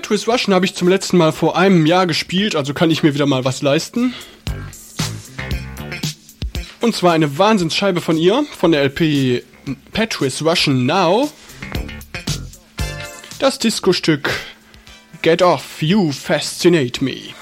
Patrice Rushen habe ich zum letzten Mal vor einem Jahr gespielt, also kann ich mir wieder mal was leisten. Und zwar eine Wahnsinnsscheibe von ihr, von der LP Patrice Rushen Now. Das Disco-Stück Get Off, You Fascinate Me.